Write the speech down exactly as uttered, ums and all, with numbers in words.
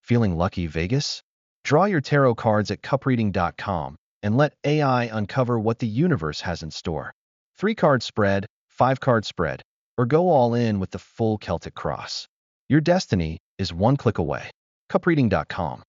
Feeling lucky, Vegas? Draw your tarot cards at cup reading dot com and let A I uncover what the universe has in store. Three-card spread, five-card spread, or go all in with the full Celtic cross. Your destiny is one click away. cup reading dot com